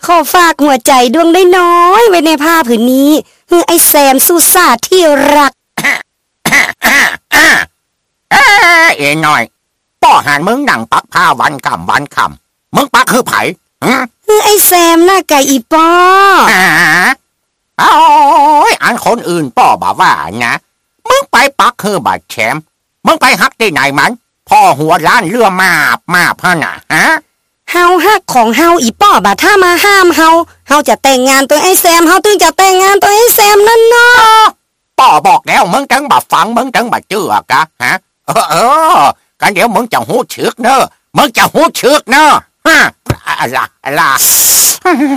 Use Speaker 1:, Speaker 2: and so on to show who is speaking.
Speaker 1: ขอฝากหัวใจดวงน้อยๆไว้ในผ้าผืนนี้คือไอ้แซมสุสาที่รัก
Speaker 2: เอ็น้อยป้อหานมึงนั่งปักผ้าวันคำมึงปักคือไผ
Speaker 1: คือไอ้แซมหน้าไก่อีป้อ
Speaker 2: โอ้ยอันคนอื่นป้อบ่ว่านะมึงไปปักคือบาดแชมมึงไปฮักที่ไหนมันพ่อหัวล้านเรือมาพะน่ะ
Speaker 1: เฮาฮักของเฮาอีป้อบ่าถ้ามาห้ามเฮาจะแต่งงานตัวไอ้แซมเฮาถึงจะแต่งงานตัวไอ้แซมนั่นเนาะ
Speaker 2: ป้อบอกแล้วมึงจังบ่ฟังมึงจังบ่เชื่อกะกันเดี๋ยวมึงจะหู้ชึกเนอะมึงจะหู้ชึกเนอะอะไร